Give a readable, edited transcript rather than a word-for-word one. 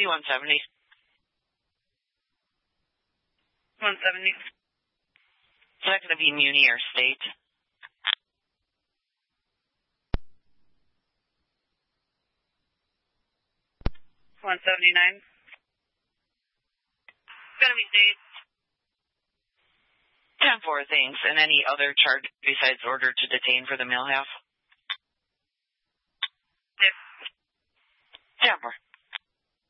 be 170. 170. Is that going to be Muni or State? 179. It's going to be State. 10-4, thanks. And any other charge besides order to detain for the mail half? Yes. 10-4.